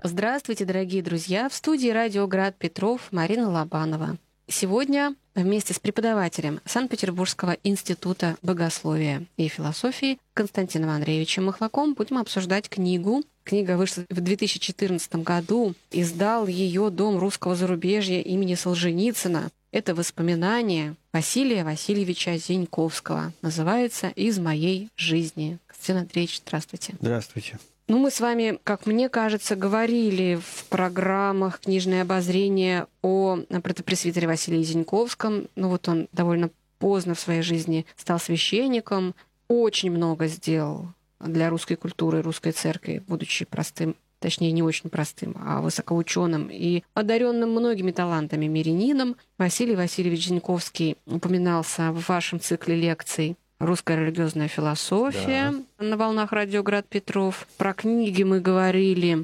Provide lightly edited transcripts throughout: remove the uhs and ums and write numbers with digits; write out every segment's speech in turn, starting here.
Здравствуйте, дорогие друзья! В студии «Радио Град Петров» Марина Лобанова. Сегодня вместе с преподавателем Санкт-Петербургского института богословия и философии Константином Андреевичем Махлаком будем обсуждать книгу. Книга вышла в 2014 году. Издал ее Дом русского зарубежья имени Солженицына. Это воспоминания Василия Васильевича Зиньковского. Называется «Из моей жизни». Константин Андреевич, здравствуйте. Здравствуйте. Мы с вами, как мне кажется, говорили в программах «Книжное обозрение» о протопресвитере Василии Зиньковском. Он довольно поздно в своей жизни стал священником, очень много сделал для русской культуры и русской церкви, будучи простым, точнее, не очень простым, а высокоученым и одаренным многими талантами мирянином. Василий Васильевич Зиньковский упоминался в вашем цикле лекций «Русская религиозная философия», да, на волнах «Радио Град Петров». Про книги мы говорили.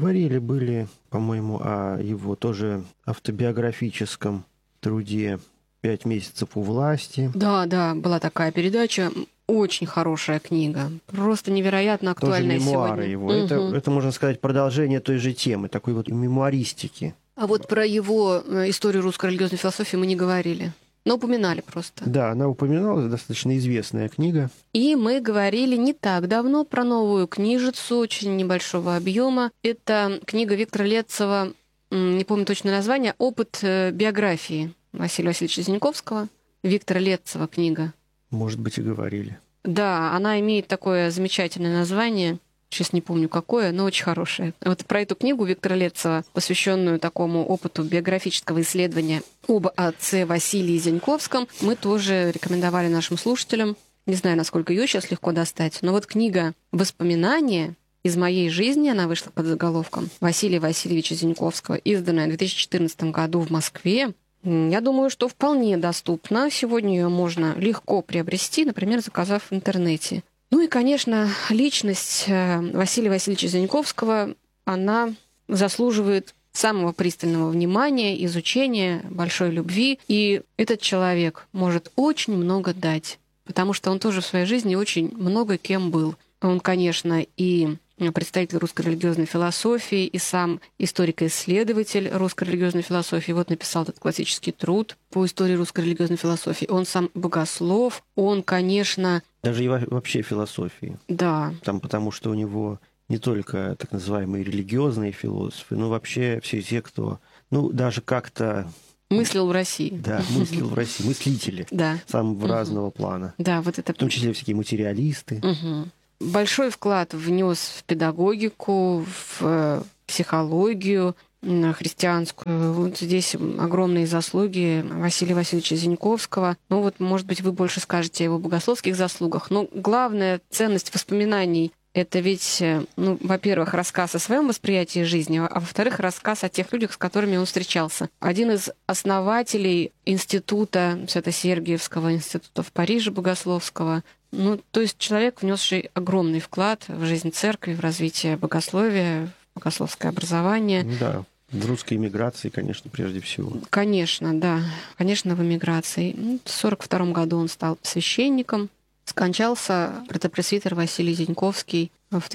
Были, по-моему, о его тоже автобиографическом труде «5 месяцев у власти». Да, была такая передача. Очень хорошая книга. Просто невероятно актуальная тоже мемуары сегодня. его. Это, можно сказать, продолжение той же темы, такой вот мемуаристики. А вот про его историю русской религиозной философии мы не говорили. Но упоминали просто. Да, она упоминалась, достаточно известная книга. И мы говорили не так давно про новую книжицу, очень небольшого объема. Это книга Виктора Летцева, не помню точное название, «Опыт биографии» Василия Васильевича Зиньковского. Виктора Летцева книга. Может быть, и говорили. Да, она имеет такое замечательное название. Сейчас не помню какое, но очень хорошее. Вот про эту книгу Виктора Летцева, посвященную такому опыту биографического исследования об отце Василии Зиньковском, мы тоже рекомендовали нашим слушателям. Не знаю, насколько ее сейчас легко достать, но вот книга «Воспоминания из моей жизни», она вышла под заголовком Василия Васильевича Зиньковского, изданная в 2014 году в Москве. Я думаю, что вполне доступна. Сегодня ее можно легко приобрести, например, заказав в интернете. И, конечно, личность Василия Васильевича Зиньковского, она заслуживает самого пристального внимания, изучения, большой любви. И этот человек может очень много дать, потому что он тоже в своей жизни очень много кем был. Он, конечно, и представитель русской религиозной философии, и сам историк-исследователь русской религиозной философии. Вот написал этот классический труд по истории русской религиозной философии. Он сам богослов, он, конечно... Даже и вообще философии. Да. Потому что у него не только так называемые религиозные философы, но вообще все те, кто, даже как-то... мыслил в России. Да, мыслил в России. Мыслители. Да. Самого разного плана. Да, вот это... В том числе всякие материалисты. Большой вклад внес в педагогику, в психологию христианскую. Вот здесь огромные заслуги Василия Васильевича Зиньковского. Может быть, вы больше скажете о его богословских заслугах. Но главная ценность воспоминаний — это ведь, во-первых, рассказ о своем восприятии жизни, а во-вторых, рассказ о тех людях, с которыми он встречался. Один из основателей института, Свято-Сергиевского института в Париже богословского, то есть человек, внесший огромный вклад в жизнь церкви, в развитие богословия, в богословское образование. Да, в русской эмиграции, конечно, прежде всего. Конечно, да. Конечно, в эмиграции. В 1942 году он стал священником. Скончался протопресвитер Василий Зиньковский в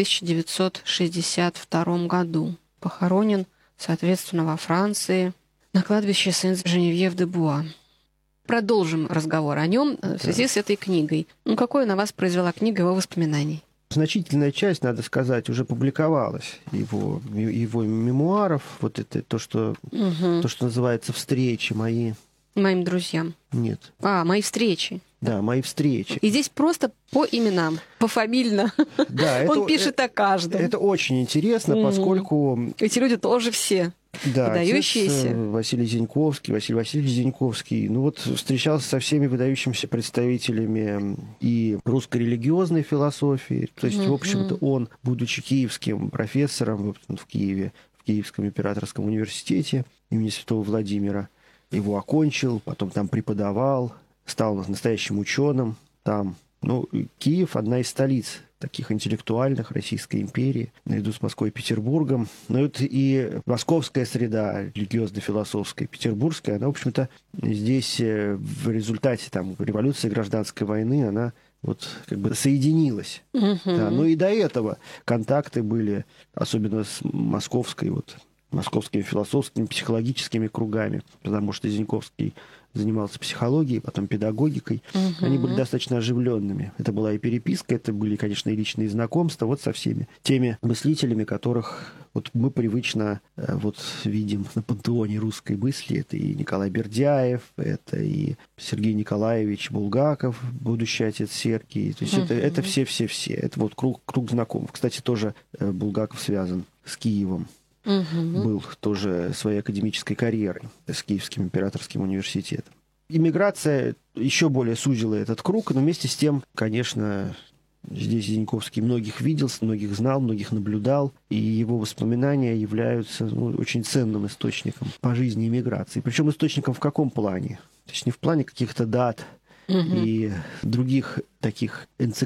1962 году. Похоронен, соответственно, во Франции на кладбище Сен-Женевьев-де-Буа. Продолжим разговор о нем в связи с этой книгой. Какое на вас произвела книга его воспоминаний? Значительная часть, надо сказать, уже публиковалась его мемуаров. Вот это то, что называется «Встречи мои». Моим друзьям. Нет. «Мои встречи». Да, «Мои встречи». И здесь просто по именам, пофамильно. Да, он пишет о каждом. Это очень интересно, поскольку... Эти люди тоже все выдающиеся. Василий Зиньковский, Василий Васильевич Зиньковский, встречался со всеми выдающимися представителями и русской религиозной философии. То есть, в общем-то, он, будучи киевским профессором в Киеве, в Киевском императорском университете имени Святого Владимира, его окончил, потом там преподавал, стал настоящим ученым там. Киев — одна из столиц таких интеллектуальных Российской империи, наряду с Москвой и Петербургом. И московская среда религиозно-философская, петербургская, она, в общем-то, здесь в результате революции, гражданской войны, она вот как бы соединилось. Да, ну и до этого контакты были, особенно с московскими философскими, психологическими кругами, потому что Зиньковский занимался психологией, потом педагогикой. Они были достаточно оживленными. Это была и переписка, это были, конечно, и личные знакомства вот со всеми теми мыслителями, которых вот мы привычно вот видим на пантеоне русской мысли. Это и Николай Бердяев, это и Сергей Николаевич Булгаков, будущий отец Сергий. То есть это все-все-все. Это вот круг знакомых. Кстати, тоже Булгаков связан с Киевом. Был тоже своей академической карьерой с Киевским императорским университетом. Иммиграция еще более сузила этот круг, но вместе с тем, конечно, здесь Зиньковский многих видел, многих знал, многих наблюдал, и его воспоминания являются очень ценным источником по жизни иммиграции. Причем источником в каком плане? То есть не в плане каких-то дат и других таких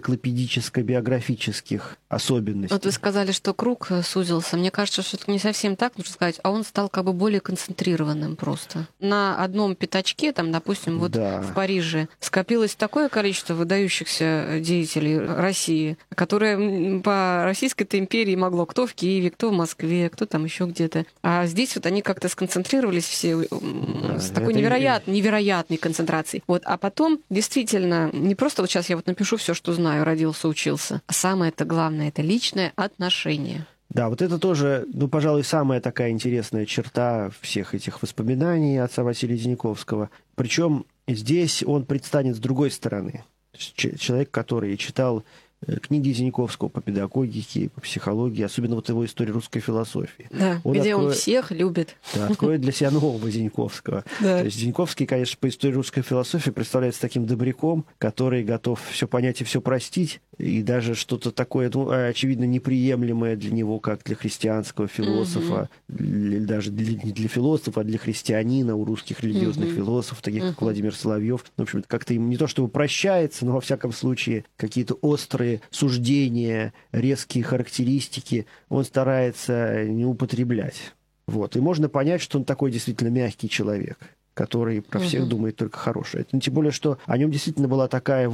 энциклопедическо-биографических особенностей. Вот вы сказали, что круг сузился. Мне кажется, что это не совсем так, нужно сказать, а он стал как бы более концентрированным просто. На одном пятачке, там, допустим, вот в Париже скопилось такое количество выдающихся деятелей России, которые по Российской-то империи могло кто в Киеве, кто в Москве, кто там еще где-то. А здесь вот они как-то сконцентрировались все с такой невероятной концентрацией. Вот, а потом действительно, не просто вот сейчас я вот напишу все, что знаю, родился, учился. А самое-то главное — это личное отношение. Да, вот это тоже, пожалуй, самая такая интересная черта всех этих воспоминаний отца Василия Зиньковского. Причем здесь он предстанет с другой стороны. Человек, который читал книги Зиньковского по педагогике, по психологии, особенно вот его история русской философии. Да, где он всех любит. Да, откроет для себя нового Зиньковского. Да. То есть Зиньковский, конечно, по истории русской философии представляется таким добряком, который готов все понять и все простить, и даже что-то такое, очевидно, неприемлемое для него, как для христианского философа, даже не для философа, а для христианина, у русских религиозных философов, таких как Владимир Соловьев. В общем, как-то им не то чтобы прощается, но во всяком случае какие-то острые суждения, резкие характеристики он старается не употреблять. Вот. И можно понять, что он такой действительно мягкий человек, который про всех думает только хорошее. Тем более, что о нем действительно была такое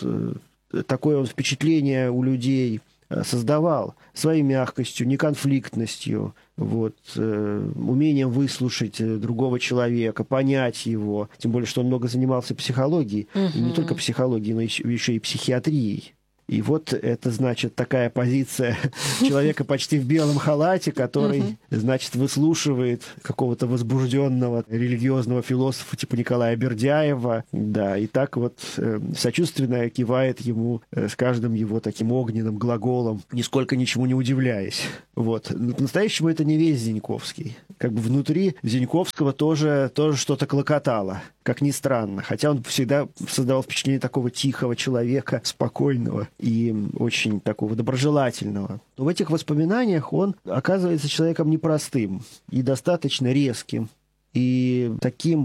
он впечатление у людей создавал своей мягкостью, неконфликтностью, умением выслушать другого человека, понять его. Тем более, что он много занимался психологией, и не только психологией, но еще и психиатрией. И вот это, значит, такая позиция человека почти в белом халате, который, значит, выслушивает какого-то возбужденного религиозного философа типа Николая Бердяева, да, и так вот сочувственно кивает ему с каждым его таким огненным глаголом, нисколько ничему не удивляясь. Вот. Но по-настоящему это не весь Зиньковский. Как бы внутри Зиньковского тоже что-то клокотало, как ни странно. Хотя он всегда создавал впечатление такого тихого человека, спокойного и очень такого доброжелательного. Но в этих воспоминаниях он оказывается человеком непростым и достаточно резким. И таким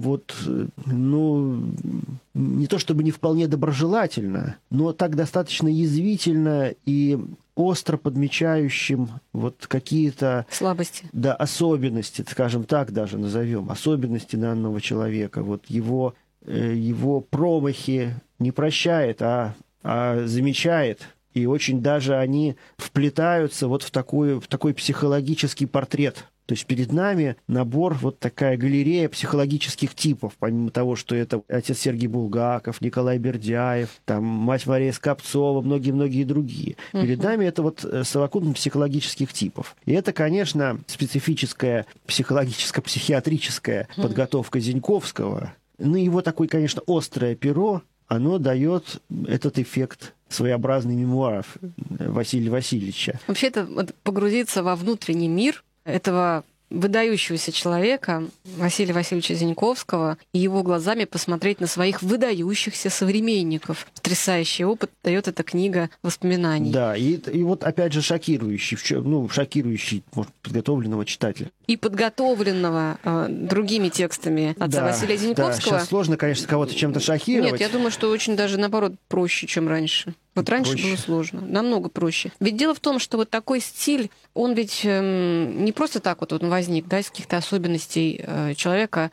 не то чтобы не вполне доброжелательно, но так достаточно язвительно и остро подмечающим какие-то слабости. Да, особенности, скажем так даже назовем, особенности данного человека. Его промахи не прощает, а замечает. И очень даже они вплетаются в такой психологический портрет. То есть перед нами набор, такая галерея психологических типов, помимо того, что это отец Сергий Булгаков, Николай Бердяев, там мать Мария Скопцова, многие-многие другие. Перед нами это совокупность психологических типов. И это, конечно, специфическая психологическо-психиатрическая подготовка Зиньковского. Его такое, конечно, острое перо, оно дает этот эффект своеобразный мемуаров Василия Васильевича. Вообще это погрузиться во внутренний мир этого выдающегося человека, Василия Васильевича Зиньковского, и его глазами посмотреть на своих выдающихся современников. Потрясающий опыт дает эта книга воспоминаний. Да, и опять же шокирующий, может, подготовленного читателя. И подготовленного другими текстами отца Василия Зиньковского. Да, сейчас сложно, конечно, кого-то чем-то шокировать. Нет, я думаю, что очень даже, наоборот, проще, чем раньше. Раньше было сложно, намного проще. Ведь дело в том, что такой стиль, он ведь не просто так он возник, из каких-то особенностей человека,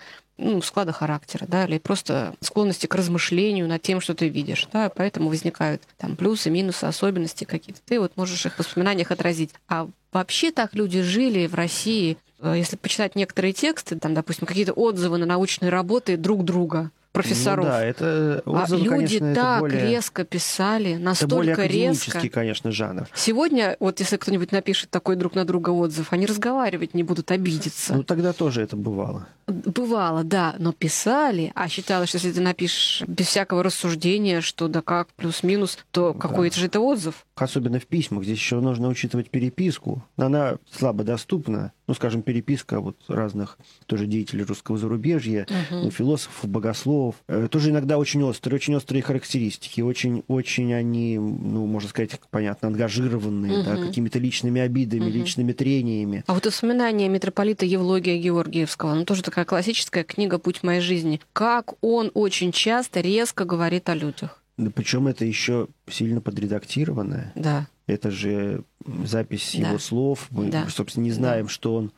склада характера, да, или просто склонности к размышлению над тем, что ты видишь, да, поэтому возникают там плюсы, минусы, особенности какие-то. Ты вот можешь их в воспоминаниях отразить. А вообще так люди жили в России. Если почитать некоторые тексты, там, допустим, какие-то отзывы на научные работы друг друга, профессоров. Ну, да, это отзывы, люди конечно, так это более... резко писали, настолько это более академический, резко. конечно, жанр. Сегодня, вот если кто-нибудь напишет такой друг на друга отзыв, они разговаривать не будут, обидеться. Ну, тогда тоже это бывало. Бывало, да, но писали, а считалось, что если ты напишешь без всякого рассуждения, что да как, плюс-минус, то какой же это отзыв? Особенно в письмах. Здесь еще нужно учитывать переписку. Она слабо доступна. Ну, скажем, переписка вот разных тоже деятелей русского зарубежья, философов, богословов. Тоже иногда очень острые характеристики. Очень они, ну, можно сказать, понятно, ангажированные, да, какими-то личными обидами, личными трениями. А вот воспоминания митрополита Евлогия Георгиевского, ну, тоже такая классическая книга «Путь моей жизни». Как он очень часто резко говорит о людях. Да, причем это еще сильно подредактированное. Да. Это же запись его слов. Мы, собственно, не знаем, что он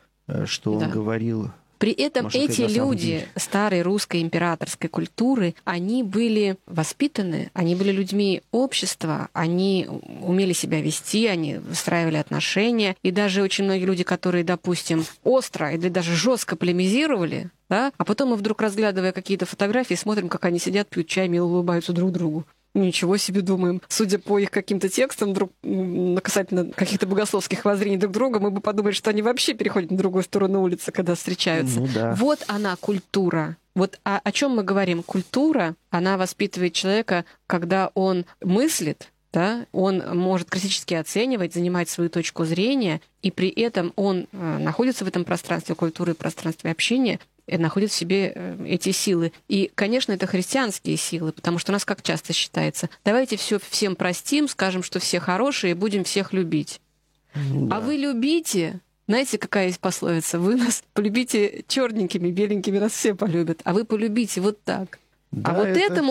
говорил. При этом эти люди старой русской императорской культуры, они были воспитаны, они были людьми общества, они умели себя вести, они выстраивали отношения. И даже очень многие люди, которые, допустим, остро или даже жестко полемизировали, да, а потом мы вдруг, разглядывая какие-то фотографии, смотрим, как они сидят, пьют чай, мило улыбаются друг другу. Ничего себе, думаем. Судя по их каким-то текстам, касательно каких-то богословских воззрений друг друга, мы бы подумали, что они вообще переходят на другую сторону улицы, когда встречаются. Ну, да. Вот она, культура. Вот о чем мы говорим? Культура, она воспитывает человека, когда он мыслит, да, он может критически оценивать, занимать свою точку зрения, и при этом он находится в этом пространстве культуры, пространстве общения, находит в себе эти силы. И, конечно, это христианские силы, потому что у нас как часто считается, давайте все всем простим, скажем, что все хорошие, и будем всех любить. Да. А вы любите, знаете, какая есть пословица? Вы нас полюбите черненькими, беленькими, нас все полюбят, а вы полюбите вот так. Да, вот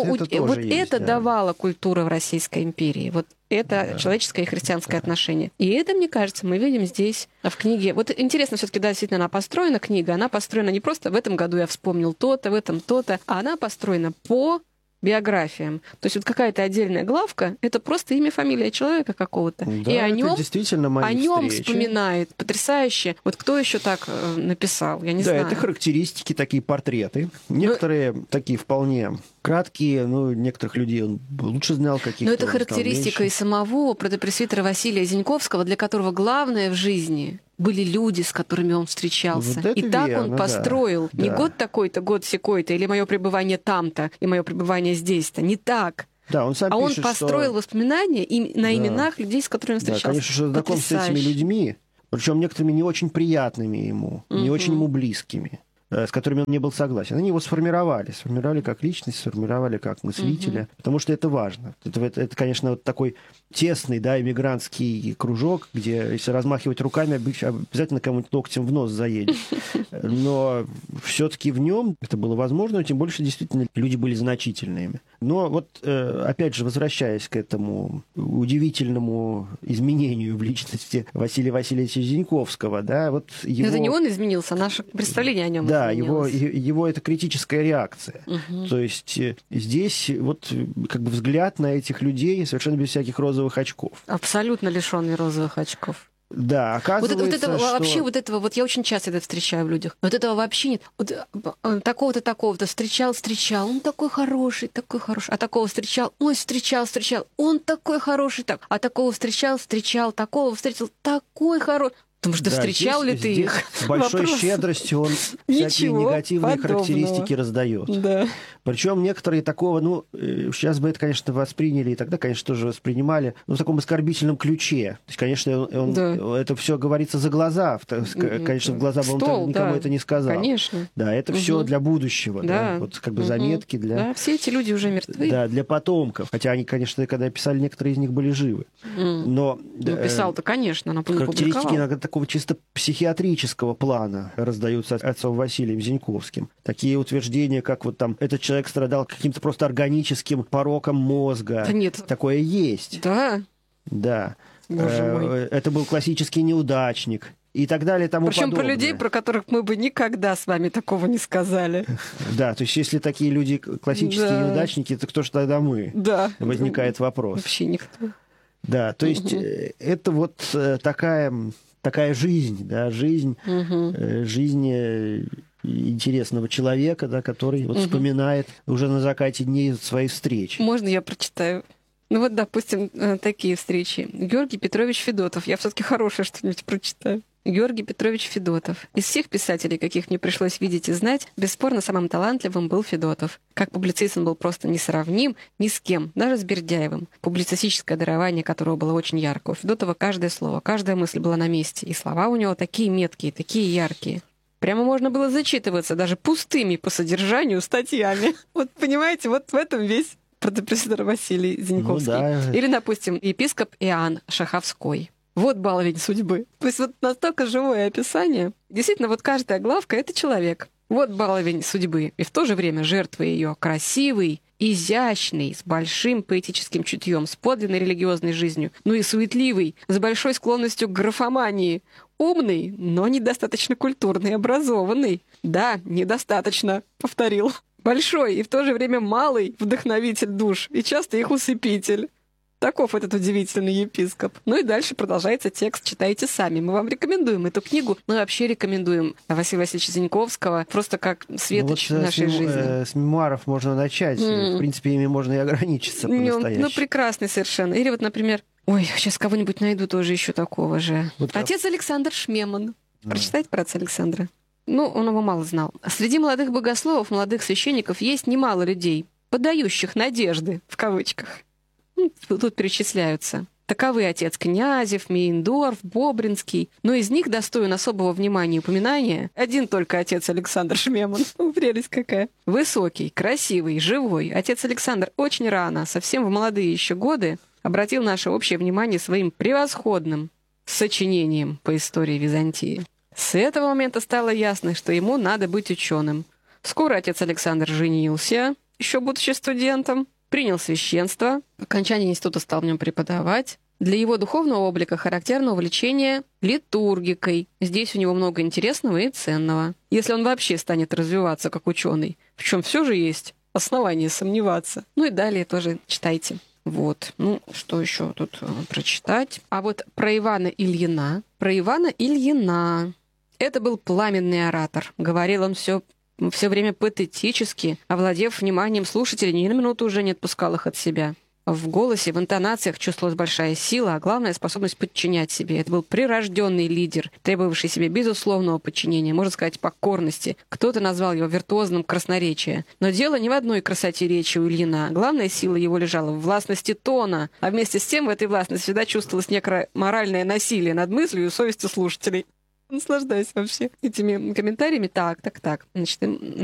это давала культура в Российской империи. Вот это человеческое и христианское отношение. И это, мне кажется, мы видим здесь в книге. Вот интересно, все-таки, да, действительно, она построена, книга, она построена не просто в этом году я вспомнил то-то, в этом то-то, а она построена по биографиям. То есть вот какая-то отдельная главка — это просто имя, фамилия человека какого-то. Да, и о нем встречи. Вспоминает. Потрясающе. Вот кто еще так написал? Я не знаю. Да, это характеристики, такие портреты. Некоторые такие вполне краткие, некоторых людей он лучше знал, каких-то. Но это характеристика и самого протопресвитера Василия Зиньковского, для которого главное в жизни были люди, с которыми он встречался. Вот и так верно, он построил не год такой-то, год сякой-то, или мое пребывание там-то, и мое пребывание здесь-то. Не так. Да, он сам пишет, он построил воспоминания на именах людей, с которыми он встречался. Да, конечно, что знаком с этими людьми, причем некоторыми не очень приятными ему, не очень ему близкими, с которыми он не был согласен. Они его сформировали как личность, сформировали как мыслителя, потому что это важно. Это, конечно, вот такой тесный, да, эмигрантский кружок, где, если размахивать руками, обязательно кому-нибудь ногтем в нос заедет. Но все-таки в нем это было возможно, тем больше действительно люди были значительными. Но вот, опять же, возвращаясь к этому удивительному изменению в личности Василия Васильевича Зиньковского, да, вот его... Это не он изменился, наше представление о нем изменилось. Да, его это критическая реакция. То есть здесь вот как бы взгляд на этих людей совершенно без всяких розовых очков. Абсолютно лишенный розовых очков. Да, оказывается, вот этого я очень часто это встречаю в людях. Вот этого вообще нет. Вот такого-то встречал, он такой хороший. А такого встречал, он такой хороший, так. А такого встречал, такого встретил, такой хороший. Потому что встречал ли ты их? С большой щедростью он всякие негативные характеристики раздает. Да. Причем некоторые такого, сейчас бы это, конечно, восприняли, и тогда, конечно, тоже воспринимали, в таком оскорбительном ключе. То есть, конечно, это все говорится за глаза. Конечно, в глаза бы он никому это не сказал. Конечно. Да, это все для будущего. Да. Вот как бы заметки для... Да, все эти люди уже мертвы. Да, для потомков. Хотя они, конечно, когда писали, некоторые из них были живы. Но писал-то, конечно, она характеристики иногда такого чисто психиатрического плана раздаются отцом Василием Зиньковским. Такие утверждения, как вот там этот человек страдал каким-то просто органическим пороком мозга. Да нет. Такое есть. Да? Да. Боже мой. Это был классический неудачник. и так далее, и тому Причем подобное. про людей, про которых мы бы никогда с вами такого не сказали. Да, то есть если такие люди классические неудачники, то кто же тогда мы? Да. Возникает вопрос. Вообще никто. Да, то есть это вот такая жизнь, да, жизнь интересного человека, да, который вот вспоминает уже на закате дней свои встречи. Можно я прочитаю? Ну вот, допустим, такие встречи. Георгий Петрович Федотов. Я все-таки хорошее что-нибудь прочитаю. Георгий Петрович Федотов. Из всех писателей, каких мне пришлось видеть и знать, бесспорно самым талантливым был Федотов. Как публицист он был просто несравним ни с кем, даже с Бердяевым. Публицистическое дарование которого было очень ярко. У Федотова каждое слово, каждая мысль была на месте, и слова у него такие меткие, такие яркие. Прямо можно было зачитываться даже пустыми по содержанию статьями. Вот понимаете, вот в этом весь протопресвитер Василий Зиньковский. Ну, да. Или, допустим, епископ Иоанн Шаховской. Вот баловень судьбы. То есть вот настолько живое описание. Действительно, вот каждая главка — это человек. Вот баловень судьбы. И в то же время жертва ее красивый, изящный, с большим поэтическим чутьем, с подлинной религиозной жизнью, ну и суетливый, с большой склонностью к графомании. Умный, но недостаточно культурный и образованный. Да, недостаточно, повторил. Большой и в то же время малый вдохновитель душ, и часто их усыпитель. Таков этот удивительный епископ. Ну и дальше продолжается текст, читайте сами. Мы вам рекомендуем эту книгу. Мы вообще рекомендуем Василия Васильевича Зиньковского просто как светоч нашей жизни. С мемуаров можно начать. В принципе, ими можно и ограничиться по-настоящему. Ну, прекрасный совершенно. Или вот, например, ой, сейчас кого-нибудь найду тоже еще такого же. Вот отец Александр Шмеман. Прочитайте про отца Александра. Ну, он его мало знал. Среди молодых богословов, молодых священников есть немало людей, подающих надежды, в кавычках. Тут перечисляются. Таковы отец Князев, Мейндорф, Бобринский. Но из них достоин особого внимания и упоминания один только отец Александр Шмеман. Прелесть какая. Высокий, красивый, живой. Отец Александр очень рано, совсем в молодые еще годы, обратил наше общее внимание своим превосходным сочинением по истории Византии. С этого момента стало ясно, что ему надо быть ученым. Скоро отец Александр женился, еще будучи студентом, принял священство, по окончании института стал в нем преподавать. Для его духовного облика характерно увлечение литургикой. Здесь у него много интересного и ценного. Если он вообще станет развиваться как ученый, в чем все же есть основания сомневаться. Ну и далее тоже читайте. Вот. Ну, что еще тут прочитать? А вот про Ивана Ильина. Про Ивана Ильина. Это был пламенный оратор. Говорил он все время патетически, овладев вниманием слушателей, ни на минуту уже не отпускал их от себя. В голосе, в интонациях чувствовалась большая сила, а главное — способность подчинять себе. Это был прирожденный лидер, требовавший себе безусловного подчинения, можно сказать, покорности. Кто-то назвал его виртуозным красноречия. Но дело не в одной красоте речи у Ильина. Главная сила его лежала в властности тона, а вместе с тем в этой властности всегда чувствовалось некое моральное насилие над мыслью и совестью слушателей. Наслаждаюсь вообще этими комментариями. Так. Значит,